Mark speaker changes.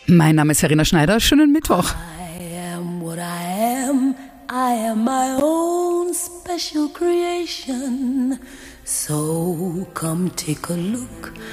Speaker 1: Mein Name ist Verena Schneider. Schönen Mittwoch.
Speaker 2: I am what I am. I am my own special creation. So come take a look